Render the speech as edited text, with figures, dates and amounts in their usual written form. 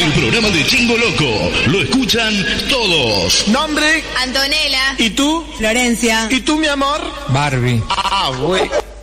El programa de Chingo Loco. Lo escuchan todos. Nombre. Antonella. ¿Y tú? Florencia. ¿Y tú, mi amor? Barbie. Ah, güey.